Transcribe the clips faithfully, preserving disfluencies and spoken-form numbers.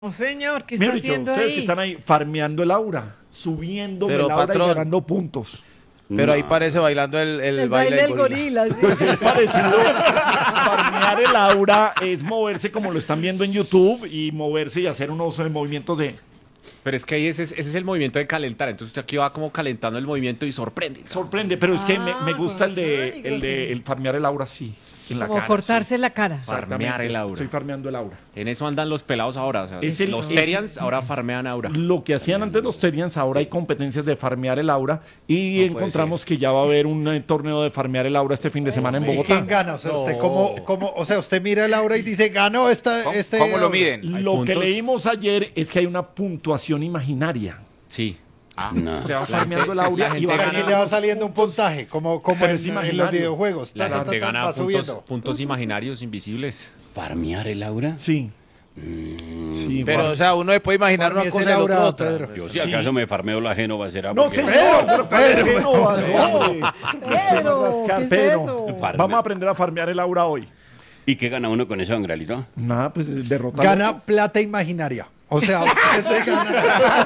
No, señor, ¿qué está Mejor dicho, haciendo ustedes ahí? que están ahí farmeando el aura, subiendo Pero, el aura patrón. y ganando puntos. Pero ahí parece bailando el, el, El baile baile del del gorila. gorila, sí. Pues es parecido. Farmear el aura es moverse como lo están viendo en YouTube y moverse y hacer unos eh, movimientos de... Pero es que ahí ese, es- ese es el movimiento de calentar. Entonces usted aquí va como calentando el movimiento y sorprende. Sorprende, pero es que me, me Ah, gusta el de, mecánico, el de sí. el farmear el aura así, en la Como cara. cortarse la cara. sí. Farmear Exactamente, el aura. Estoy farmeando el aura. En eso andan los pelados ahora. O sea, Es el- los es- Terians ahora farmean aura. Lo que hacían antes los Terians, ahora hay competencias de farmear el aura y puede encontramos que ya va a haber un eh, torneo de farmear el aura este fin de semana en ¿Y Bogotá. quién gana? O sea, usted cómo, cómo, o sea, usted mira el aura y dice, ganó esta, ¿Cómo, este. cómo lo aura". miden? ¿Hay Lo que puntos? leímos ayer es que hay una puntuación imaginaria. Sí. No. Se va La farmeando gente- el aura la y gente va Aquí gana- le va ganando. saliendo un puntaje, como, como Pero en, es en los imaginario. videojuegos. La Ta, ta, gente ta, ta, gana va puntos, subiendo. puntos imaginarios invisibles. ¿Farmear el aura? Sí. Mm, Sí, Pero, va- o sea, uno puede imaginar una Farmees cosa el y el otro aura, otra. Pedro. Yo si acaso me farmeo la Génova será No, porque... señor, pero, Pedro, ¿qué no va a hacer, hombre? Pedro, Rascar, ¿qué es Pedro. eso? Farme- Vamos a aprender a farmear el aura hoy. ¿Y qué gana uno con eso, don Gralito? Nada, pues derrotar. Gana plata imaginaria. O sea, usted se gana.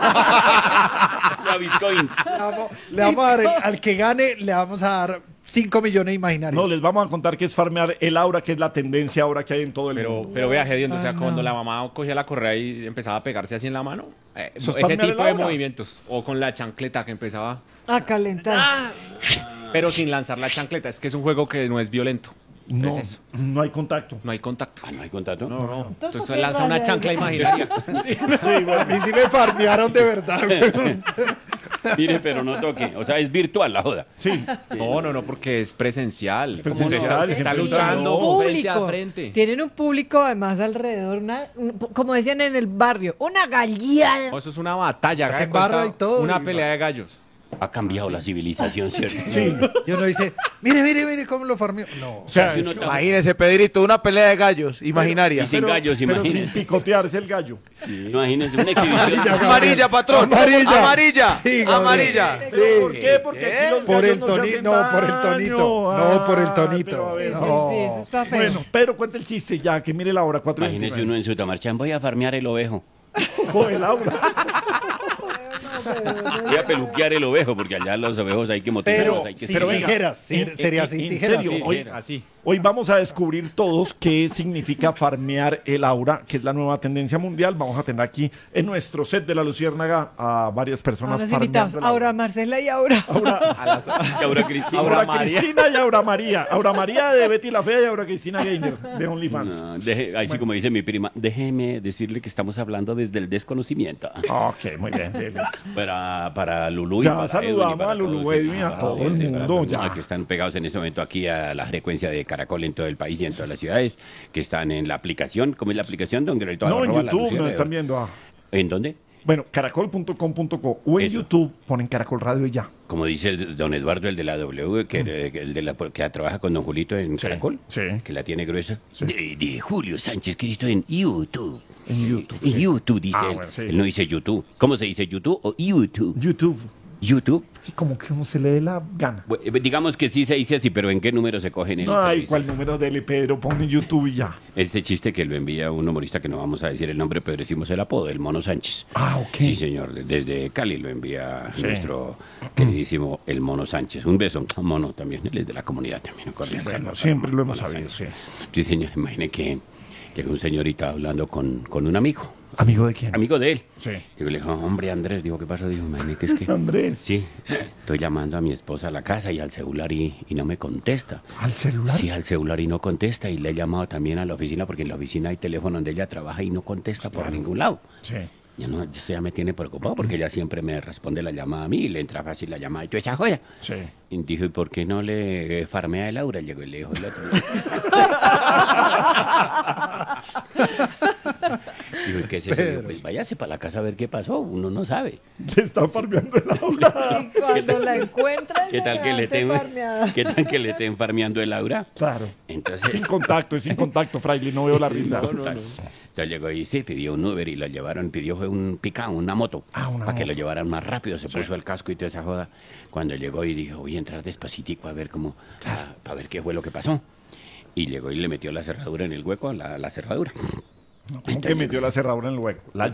La Bitcoins. Le vamos, le vamos a dar, el- al que gane, le vamos a dar cinco millones imaginarios. No, les vamos a contar que es farmear el aura, que es la tendencia ahora que hay en todo el Pero, mundo. pero vea, Gediondo, o sea, Ah, cuando no. la mamá cogía la correa y empezaba a pegarse así en la mano. eh, Eso es ese farmear tipo el de aura. movimientos. O con la chancleta que empezaba. A calentar. Pero sin lanzar la chancleta. Es que es un juego que no es violento. No, Es eso. no hay contacto. No hay contacto. Ah, ¿no hay contacto? No, no. Entonces ¿por usted qué lanza una raya chancla eso? imaginaria. A mí sí me farmearon de verdad. güey. Mire, pero no toque. O sea, es virtual la joda. Sí. No, no, no, porque es presencial. presencial, Usted está, es está en luchando Tienen un frente a público. frente. Tienen un público además alrededor, una, un- como decían en el barrio, una galeada. No, eso es una batalla. haga Se de cuenta, embarra y todo, Una y- pelea de gallos. Ha cambiado la civilización, ¿cierto? Sí. Y uno dice, mire, mire, mire cómo lo farmeó. No. O sea, Si es- uno está- Imagínese, Pedrito, una pelea de gallos imaginaria. Y sin pero- gallos, pero sin imagínese. picotearse el gallo. Imagínese una exhibición. Amarilla, patrón. Amarilla. Amarilla. Sí, Gabriel. Amarilla. Sí. ¿Por qué? Porque aquí los Por gallos el no se toni- hacen no, por el tonito. daño. No, por el Ah, tonito. pero a ver, Sí, No. sí, eso está feo. Bueno, Pedro, cuenta el chiste ya, que mire la hora, cuatro y Imagínese veintinueve. uno en su tamarchán, voy a farmear el ovejo. Oh, el aura. Voy a peluquear el ovejo, porque allá los ovejos hay que Pero motivarlos, hay que sin Pero venga, tijeras. ser- en- sería en- sin en tijeras. serio, ¿sí? hoy- Así. Hoy vamos a descubrir todos qué significa farmear el aura, que es la nueva tendencia mundial. Vamos a tener aquí en nuestro set de la Luciérnaga a varias A personas los farmeando invitados, el Aura Marcela y Aura. Aura, A las- Aura Cristina. Aura Aura María. Cristina y Aura María. Aura María de Betty la Fea y Aura Cristina Gainer de OnlyFans. No, deje- ahí sí, como dice mi prima, déjeme decirle que estamos hablando desde el desconocimiento. Ok, muy bien. Delis. Para, para Lulú y Ya para saludamos Edwin y para a Lulú, todos, Edwin, a para todo todos, el para mundo, todo el ya. que están pegados en este momento aquí a la frecuencia de Caracol en todo el país y en todas las ciudades, que están en la aplicación. ¿Cómo es la aplicación, don Grelito? No, en Arroba la YouTube Luciérnaga. nos están viendo. ah. ¿En dónde? Bueno, caracol punto com punto co o en Eso. YouTube ponen Caracol Radio y ya. Como dice el don Eduardo, el de la W, que, que el de la, que trabaja con don Julito en Caracol, sí. que la tiene gruesa. Sí. De, de Julio Sánchez Cristo en YouTube. En YouTube. En sí. YouTube dice Ah, él. bueno, sí. Él no dice YouTube. ¿Cómo se dice YouTube o YouTube? YouTube. YouTube. Sí, como que uno se le dé la gana. Bu- eh, Digamos que sí se dice así, pero ¿en qué número se coge en el No hay servicio? cuál número dele, Pedro. Ponle en YouTube y ya. Este chiste que lo envía un humorista que no vamos a decir el nombre, pero decimos el apodo, el Mono Sánchez. Ah, ok. Sí, señor. Desde Cali lo envía Sí. nuestro queridísimo el Mono Sánchez. Un beso, Mono también, él es de la comunidad también. un cordial Bueno, saludo siempre para lo hemos Mono sabido, Sánchez. sí. Sí, señor. Imagine que llegó un señorita hablando con, con un amigo, ¿Amigo de quién? amigo de él. Sí. Y yo le dijo, hombre, Andrés, digo, ¿qué pasó? Dijo, imagine que es que... Andrés. Sí, estoy llamando a mi esposa a la casa y al celular y, y no me contesta. ¿Al celular? Sí, al celular y no contesta. Y le he llamado también a la oficina porque en la oficina hay teléfono donde ella trabaja y no contesta por ningún lado. Sí. Ya no, eso ya me tiene preocupado porque ella siempre me responde la llamada a mí y le entra fácil la llamada y toda esa joya. Sí. Y dijo, ¿y por qué no le eh, farmea el aura? Llegó y le dijo el otro. Dijo, ¿y qué es eso? Dijo, pues váyase para la casa a ver qué pasó. Uno no sabe. Le están farmeando el aura. Y cuando la encuentran, ¿Qué tal que le estén estén, ¿qué tal que le estén farmeando el aura? Claro. Entonces... Sin contacto, es sin contacto, Fraile. No veo la risa. Entonces llegó y sí, pidió un Uber y lo llevaron, pidió fue un picao, una moto, Ah, una para que moto. lo llevaran más rápido, se puso el casco y toda esa joda. Cuando llegó y dijo, voy a entrar despacitico a ver cómo, para ver qué fue lo que pasó. Y llegó y le metió la cerradura en el hueco, la, la cerradura. Como que metió la cerradura en el hueco. La